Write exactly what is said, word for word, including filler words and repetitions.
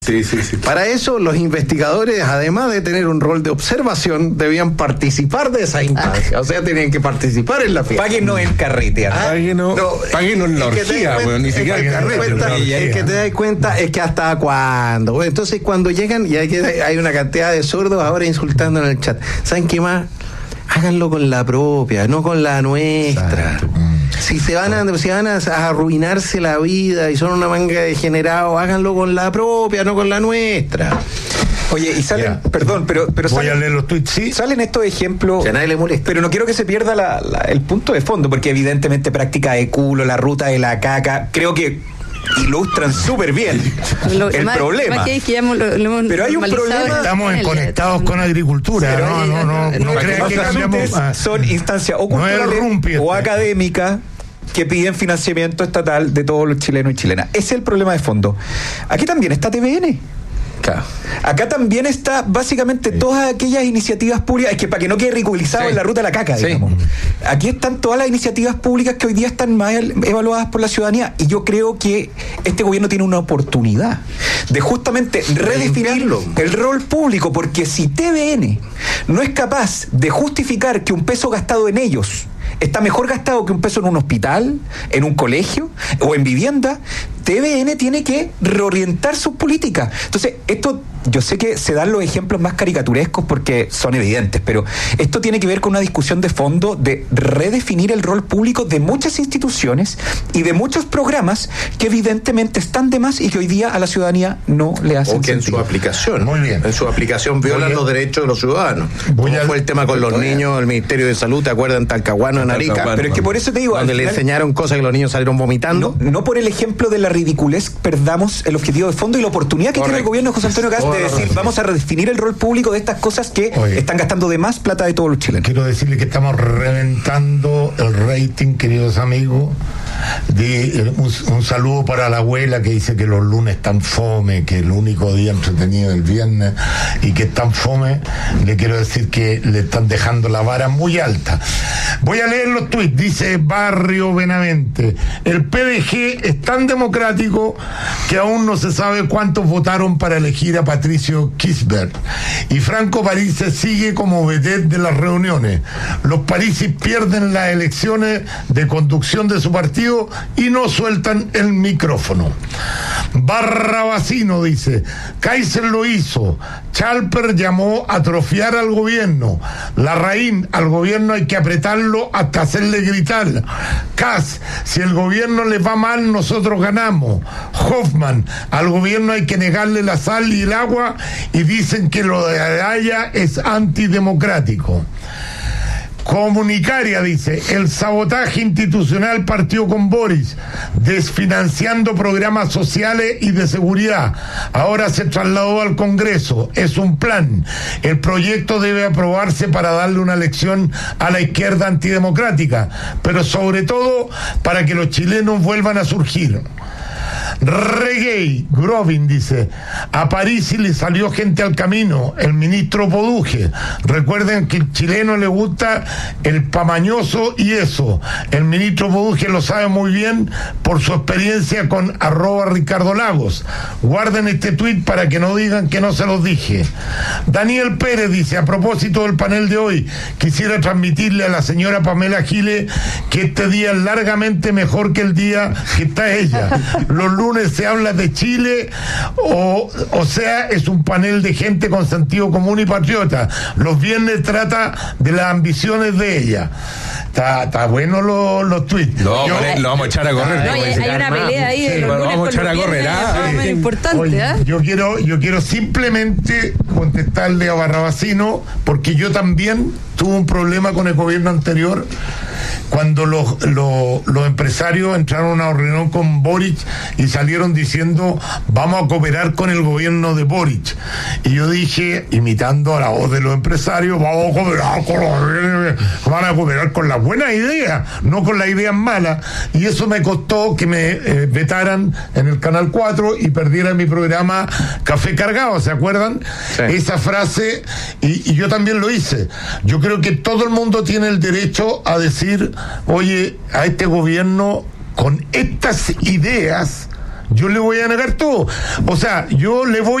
Sí, sí, sí. Para eso, los investigadores, además de tener un rol de observación, debían participar de esa instancia. O sea, tenían que participar en la fiesta. Páguenos en carrete. Ah, Páguenos no, páguenos en la es que te orgía, das bueno, ni cuenta- siquiera es que el te das carrete. cuenta- la orgía. Es que te das cuenta, es que hasta cuándo. Bueno, entonces, cuando llegan, y hay, que- hay una cantidad de sordos ahora insultando en el chat. ¿Saben qué más? Háganlo con la propia, no con la nuestra. Exacto. Si se van a, si van a, a arruinarse la vida y son una manga de degenerados, háganlo con la propia, no con la nuestra. Oye, y salen, Ya. perdón, pero, pero Voy salen, a leer los tweets, sí. salen estos ejemplos, Que a nadie le molesta. pero no quiero que se pierda la, la- el punto de fondo, porque evidentemente práctica de culo, la ruta de la caca, creo que ilustran súper bien Lo- el más- problema. más que es que ya hemos- lo- lo hemos Pero hay un normalizado problema. Estamos en el- conectados con agricultura. Pero, no, no, no, eh, no no, Para que crean no que te cambiamos. asustes, ah, son instancias o No es culturales rumpi o este. académicas que piden financiamiento estatal de todos los chilenos y chilenas. Ese es el problema de fondo. Aquí también está T V N. Claro. Acá también está básicamente todas aquellas iniciativas públicas, es que para que no quede ridiculizado Sí. en la ruta de la caca, Sí. digamos. Aquí están todas las iniciativas públicas que hoy día están mal evaluadas por la ciudadanía, y yo creo que este gobierno tiene una oportunidad de justamente redefinir limpiarlo. el rol público, porque si T V N no es capaz de justificar que un peso gastado en ellos está mejor gastado que un peso en un hospital, en un colegio o en vivienda, T V N tiene que reorientar sus políticas. Entonces, esto, yo sé que se dan los ejemplos más caricaturescos porque son evidentes, pero esto tiene que ver con una discusión de fondo de redefinir el rol público de muchas instituciones y de muchos programas que evidentemente están de más y que hoy día a la ciudadanía no le hacen O que en su sentido. aplicación. Muy bien. En su aplicación violan Voy a- los derechos de los ciudadanos. Voy Como a- fue el tema con los niños, el Ministerio de Salud, ¿te acuerdas? En Talcahuano, en Arica. Talcahuano. Pero es que por eso te digo, Donde al le final- enseñaron cosas que los niños salieron vomitando. No, no por el ejemplo de la ridiculez perdamos el objetivo de fondo y la oportunidad que Correcto. tiene el gobierno de José Antonio Cast Toda de la decir, razón. vamos a redefinir el rol público de estas cosas que Oye. están gastando de más plata de todos los chilenos. Quiero decirle que estamos reventando el rating, queridos amigos. De, un, un saludo para la abuela que dice que los lunes están fome, que el único día entretenido es el viernes y que están fome. Le quiero decir que le están dejando la vara muy alta. Voy a leer los tweets. Dice Barrio Benavente: el P D G es tan democrático que aún no se sabe cuántos votaron para elegir a Patricio Kirchberg, y Franco Parisi sigue como vedette de las reuniones. Los Parisi pierden las elecciones de conducción de su partido y no sueltan el micrófono. Barrabasino dice: Kaiser lo hizo, Chalper llamó a atrofiar al gobierno, Larraín, al gobierno hay que apretarlo hasta hacerle gritar. Kass, si el gobierno le va mal nosotros ganamos. Hoffman, al gobierno hay que negarle la sal y el agua y dicen que lo de Araya es antidemocrático. Comunicaria dice: el sabotaje institucional partió con Boris, desfinanciando programas sociales y de seguridad. Ahora se trasladó al Congreso. Es un plan. El proyecto debe aprobarse para darle una lección a la izquierda antidemocrática, pero sobre todo para que los chilenos vuelvan a surgir. Reggae, Grovin dice: a Parisi le salió gente al camino, el ministro Poduje. Recuerden que al chileno le gusta el pamañoso y eso. El ministro Poduje lo sabe muy bien por su experiencia con arroba Ricardo Lagos. Guarden este tuit para que no digan que no se los dije. Daniel Pérez dice: a propósito del panel de hoy, quisiera transmitirle a la señora Pamela Giles que este día es largamente mejor que el día que está ella. Los lunes se habla de Chile, o, o sea, es un panel de gente con sentido común y patriota. Los viernes trata de las ambiciones de ella. Está, está bueno los, los tweets. Lo, Yo- vamos a- lo vamos a echar a correr. No, hay, hay una pelea ahí de Sí, los bueno, lunes vamos a con echar a los correr, viernes, ¿ah? más o menos Sí. importante, Oye, ¿ah? yo quiero, yo quiero simplemente contestarle a Barrabasino, porque yo también tuve un problema con el gobierno anterior cuando los, los, los empresarios entraron a una reunión con Boric y salieron diciendo: vamos a cooperar con el gobierno de Boric. Y yo dije, imitando a la voz de los empresarios: vamos a cooperar con los, van a cooperar con las buenas ideas, no con las ideas malas. Y eso me costó que me eh, vetaran en el Canal cuatro y perdiera mi programa Café Cargado, ¿se acuerdan? Sí. Esa frase, y, y yo también lo hice. Yo creo que todo el mundo tiene el derecho a decir: oye, a este gobierno con estas ideas yo le voy a negar todo. O sea, yo le voy